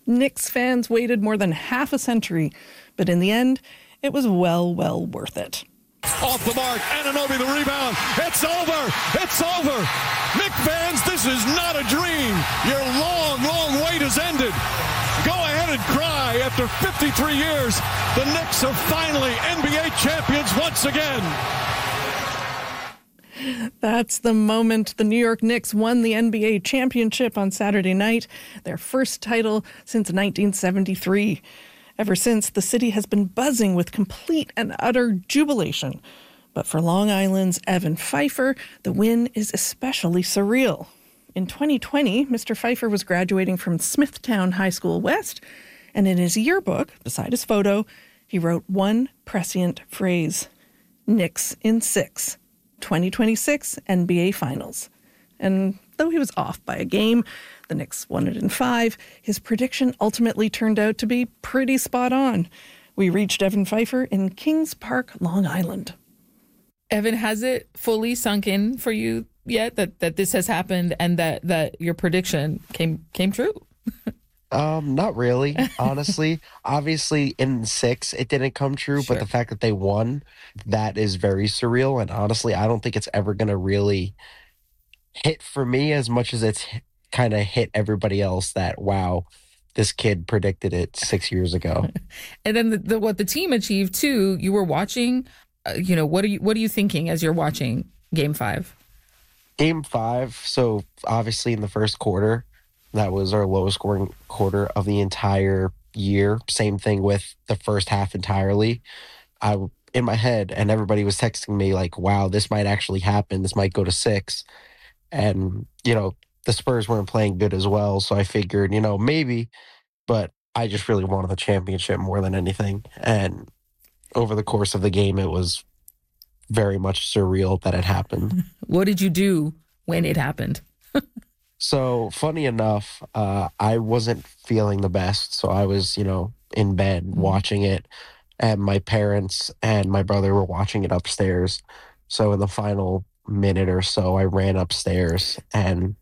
Knicks fans waited more than half a century, but in the end, it was well worth it. Off the mark, Anunoby the rebound. It's over. It's over. Knicks fans, this is not a dream. Your long wait has ended. Go ahead and cry. After 53 years, the Knicks are finally NBA champions once again. That's the moment the New York Knicks won the NBA championship on Saturday night, their first title since 1973. Ever since, the city has been buzzing with complete and utter jubilation. But for Long Island's Evan Pfeiffer, the win is especially surreal. In 2020, Mr. Pfeiffer was graduating from Smithtown High School West, and in his yearbook, beside his photo, he wrote one prescient phrase: Knicks in 6, 2026 NBA Finals. And though he was off by a game, the Knicks won it in 5, his prediction ultimately turned out to be pretty spot on. We reached Evan Pfeiffer in Kings Park, Long Island. Evan, has it fully sunk in for you yet that this has happened and that your prediction came true? Not really, honestly. Obviously, in 6, it didn't come true, Sure. but the fact that they won, that is very surreal. And honestly, I don't think it's ever going to really hit for me as much as it's kind of hit everybody else that, wow, this kid predicted it 6 years ago. And then what the team achieved too, you were watching, what are you thinking as you're watching Game 5? Game 5, so obviously in the first quarter, that was our lowest scoring quarter of the entire year. Same thing with the first half entirely. In my head, and everybody was texting me like, wow, this might actually happen. This might go to 6. And, the Spurs weren't playing good as well. So I figured, maybe, but I just really wanted the championship more than anything. And over the course of the game, it was very much surreal that it happened. What did you do when it happened? So funny enough, I wasn't feeling the best. So I was, in bed watching it, and my parents and my brother were watching it upstairs. So in the final minute or so, I ran upstairs and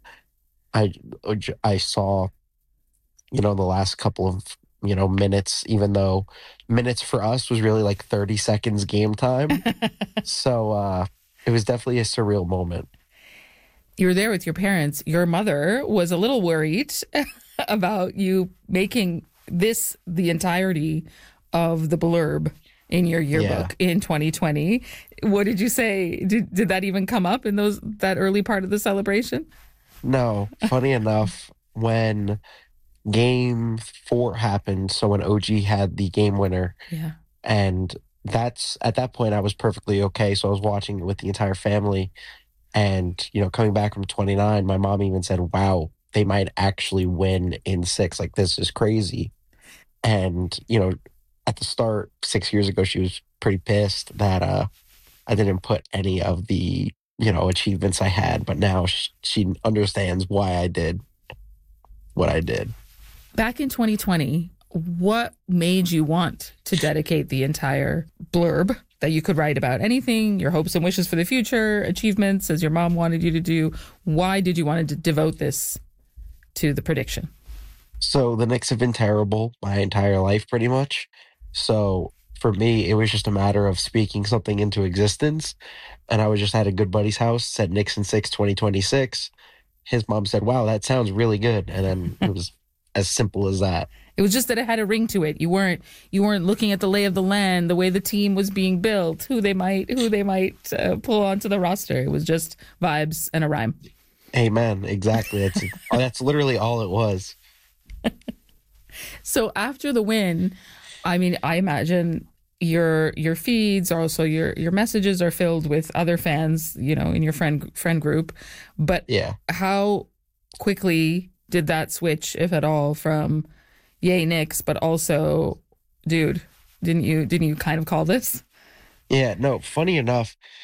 I saw, the last couple of, minutes, even though minutes for us was really like 30 seconds game time. So it was definitely a surreal moment. You were there with your parents. Your mother was a little worried about you making this the entirety of the blurb in your yearbook in 2020. What did you say? Did that even come up in that early part of the celebration? No. Funny enough, when Game 4 happened, so when OG had the game winner, and at that point I was perfectly okay. So I was watching it with the entire family. And, coming back from 29, my mom even said, wow, they might actually win in 6. Like, this is crazy. And, at the start, 6 years ago, she was pretty pissed that I didn't put any of the, achievements I had. But now she understands why I did what I did. Back in 2020, what made you want to dedicate the entire blurb that you could write about anything, your hopes and wishes for the future, achievements as your mom wanted you to do? Why did you want to devote this to the prediction? So the Knicks have been terrible my entire life, pretty much. So for me, it was just a matter of speaking something into existence. And I was just at a good buddy's house, said Knicks in 6, 2026. His mom said, wow, that sounds really good. And then it was as simple as that. It was just that it had a ring to it. You weren't looking at the lay of the land, the way the team was being built, who they might pull onto the roster. It was just vibes and a rhyme. Amen. Exactly. That's literally all it was. So after the win, I mean, I imagine your feeds, or also your messages are filled with other fans, in your friend group. But how quickly did that switch, if at all, from yay Knicks, but also, dude, didn't you kind of call this? Yeah, no, funny enough,